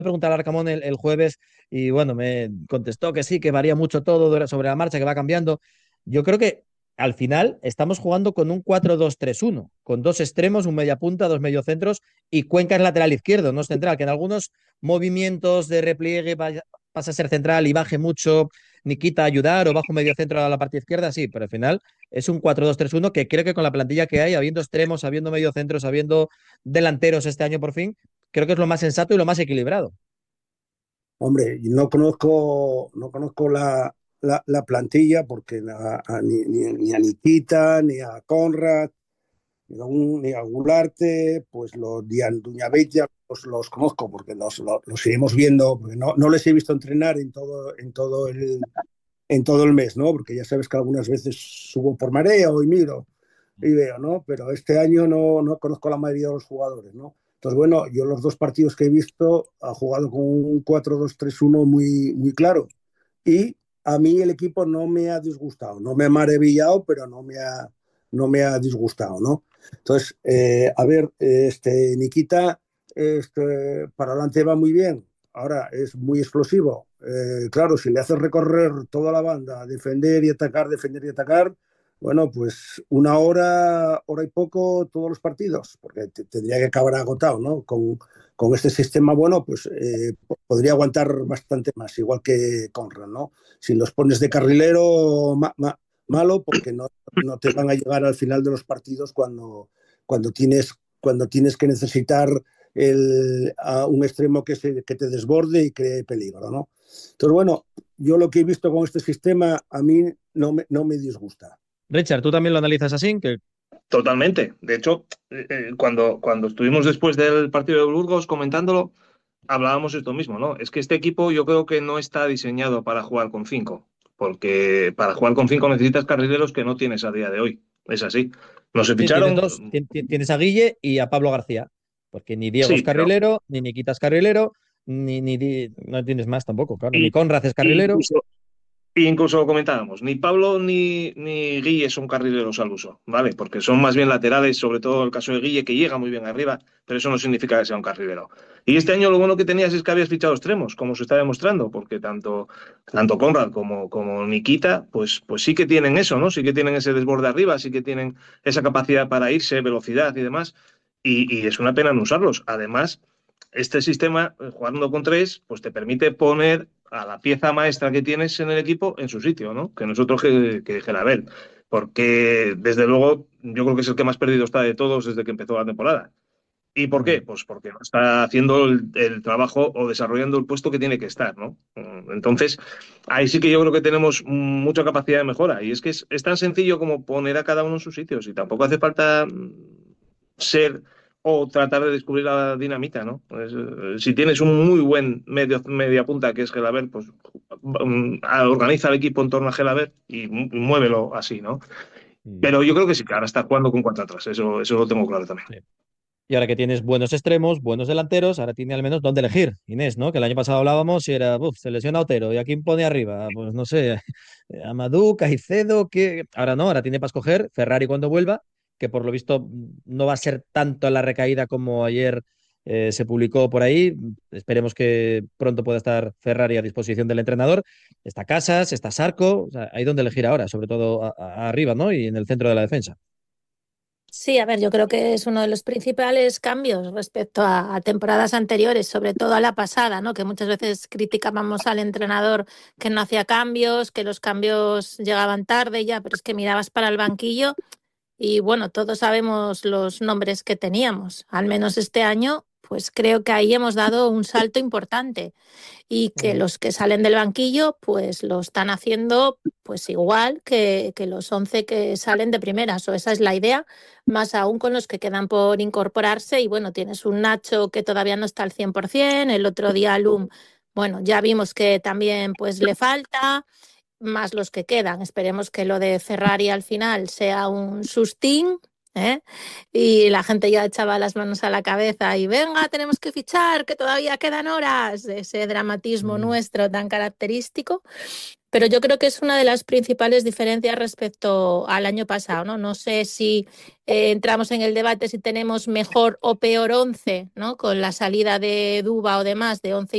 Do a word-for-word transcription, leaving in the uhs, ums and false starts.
preguntar a Arcamón el, el jueves y bueno, me contestó que sí, que varía mucho todo sobre la marcha, que va cambiando. Yo creo que al final estamos jugando con un cuatro dos tres uno, con dos extremos, un media punta, dos mediocentros y Cuenca es lateral izquierdo, no es central, que en algunos movimientos de repliegue vaya, pasa a ser central y baje mucho, Nikita a ayudar o bajo medio centro a la parte izquierda, sí, pero al final es un cuatro dos tres uno que creo que con la plantilla que hay, habiendo extremos, habiendo mediocentros, habiendo delanteros este año por fin, creo que es lo más sensato y lo más equilibrado. Hombre, no conozco, no conozco la, la, la plantilla porque a- a- ni, ni- ni a Nikita, ni a Conrad, ni a, un- ni a Gularte, pues los de Anduñabeitia los, los conozco porque los, los, los iremos viendo, porque no, no les he visto entrenar en todo, en todo el, en todo el mes, ¿no? Porque ya sabes que algunas veces subo por mareo y miro y veo, ¿no? Pero este año no, no conozco la mayoría de los jugadores, ¿no? Entonces, bueno, yo los dos partidos que he visto ha jugado con un cuatro dos tres uno muy, muy claro. Y a mí el equipo no me ha disgustado, no me ha maravillado, pero no me ha, no me ha disgustado, ¿no? Entonces, eh, a ver, este Nikita este, para adelante va muy bien, ahora es muy explosivo. Eh, claro, si le haces recorrer toda la banda, defender y atacar, defender y atacar, bueno, pues una hora, hora y poco todos los partidos, porque te, tendría que acabar agotado, ¿no? Con, con este sistema, bueno, pues eh, podría aguantar bastante más, igual que Conrad, ¿no? Si los pones de carrilero, ma, ma, malo, porque no, no, te van a llegar al final de los partidos cuando, cuando, tienes, cuando tienes que necesitar el, a un extremo que, se, que te desborde y cree peligro, ¿no? Entonces, bueno, yo lo que he visto con este sistema a mí no me, no me disgusta. Richard, ¿tú también lo analizas así? Que Totalmente. De hecho, eh, eh, cuando, cuando estuvimos después del partido de Burgos comentándolo, hablábamos esto mismo, ¿no? Es que este equipo yo creo que no está diseñado para jugar con cinco, porque para jugar con cinco necesitas carrileros que no tienes a día de hoy. Es así. No se sí, tienes ficharon, dos, ti- ti- tienes a Guille y a Pablo García, porque ni Diego es sí, pero carrilero, ni Nikita es carrilero, ni, ni Di- no tienes más tampoco, claro, ni y, Conrad es y carrilero. incluso Y incluso lo comentábamos, ni Pablo ni, ni Guille son carrileros al uso, ¿vale? Porque son más bien laterales, sobre todo el caso de Guille, que llega muy bien arriba, pero eso no significa que sea un carrilero. Y este año lo bueno que tenías es que habías fichado extremos, como se está demostrando, porque tanto, tanto Conrad como, como Nikita, pues, pues sí que tienen eso, ¿no? Sí que tienen ese desborde arriba, sí que tienen esa capacidad para irse, velocidad y demás, y, y es una pena no usarlos. Además, este sistema, eh, jugando con tres, pues te permite poner a la pieza maestra que tienes en el equipo en su sitio, ¿no? Que nosotros que, que Gelabert. Porque, desde luego, yo creo que es el que más perdido está de todos desde que empezó la temporada. ¿Y por qué? Ujú. Pues porque no está haciendo el, el trabajo o desarrollando el puesto que tiene que estar, ¿no? Mm, Entonces, ahí sí que yo creo que tenemos mucha capacidad de mejora. Y es que es, es tan sencillo como poner a cada uno en sus sitios. Y tampoco hace falta mm, ser o tratar de descubrir la dinamita, ¿no? Pues, eh, si tienes un muy buen medio, media punta que es Gelabert, pues mm, organiza el equipo en torno a Gelabert y, mu- y muévelo así, ¿no? Mm, Pero yo creo que sí, que ahora está jugando con cuatro atrás, eso, eso lo tengo claro también. sí. Y ahora que tienes buenos extremos, buenos delanteros, ahora tiene al menos dónde elegir. Inés, ¿no? Que el año pasado hablábamos y era, uff, se lesiona Otero, ¿y a quién pone arriba? Pues no sé, Amadou, Caicedo, que ahora no, ahora tiene para escoger Ferrari cuando vuelva, que por lo visto no va a ser tanto la recaída como ayer eh, se publicó por ahí. Esperemos que pronto pueda estar Ferrari a disposición del entrenador. Está Casas, está Sarco, o sea, hay donde elegir ahora, sobre todo a- a- arriba, ¿no? Y en el centro de la defensa. Sí, a ver, yo creo que es uno de los principales cambios respecto a, a temporadas anteriores, sobre todo a la pasada, ¿no? Que muchas veces criticábamos al entrenador que no hacía cambios, que los cambios llegaban tarde ya, pero es que mirabas para el banquillo y bueno, todos sabemos los nombres que teníamos. Al menos este año, pues creo que ahí hemos dado un salto importante y que Ujú. los que salen del banquillo pues lo están haciendo pues igual que, que los once que salen de primeras, o esa es la idea, más aún con los que quedan por incorporarse y bueno, tienes un Nacho que todavía no está al cien por ciento, el otro día Lum, bueno, ya vimos que también pues le falta, más los que quedan. Esperemos que lo de Ferrari al final sea un sustín, ¿eh? Y la gente ya echaba las manos a la cabeza y venga, tenemos que fichar, que todavía quedan horas, ese dramatismo Mm. nuestro tan característico. Pero yo creo que es una de las principales diferencias respecto al año pasado, ¿no? No sé si eh, entramos en el debate si tenemos mejor o peor once, ¿no? Con la salida de Duba o demás de once